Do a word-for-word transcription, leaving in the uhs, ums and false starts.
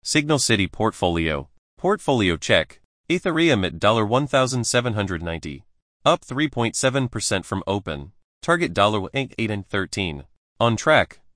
Signal City Portfolio. Portfolio check. Ethereum at one thousand seven hundred ninety dollars. Up three point seven percent from open. Target eight eight and thirteen. On track.